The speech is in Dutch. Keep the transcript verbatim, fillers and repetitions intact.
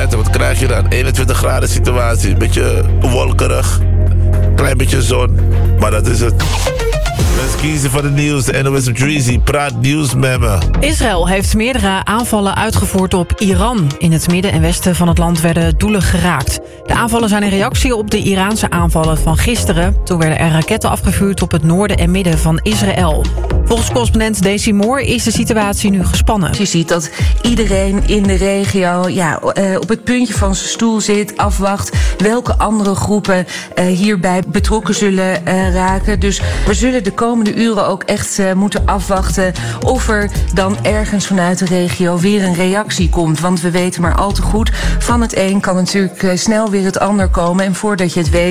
buiten, wat krijg je dan? eenentwintig graden situatie, beetje wolkerig, klein beetje zon, maar dat is het. Let's kiezen voor de nieuws. De N O S op Dreezy praat nieuws met me. Israël heeft meerdere aanvallen uitgevoerd op Iran. In het midden en westen van het land werden doelen geraakt. De aanvallen zijn een reactie op de Iraanse aanvallen van gisteren. Toen werden er raketten afgevuurd op het noorden en midden van Israël. Volgens correspondent Daisy Moore is de situatie nu gespannen. Je ziet dat iedereen in de regio ja, uh, op het puntje van zijn stoel zit, afwacht welke andere groepen uh, hierbij betrokken zullen uh, raken. Dus we zullen de komende uren ook echt uh, moeten afwachten of er dan ergens vanuit de regio weer een reactie komt. Want we weten maar al te goed, van het een kan natuurlijk uh, snel weer het ander komen. En voordat je het weet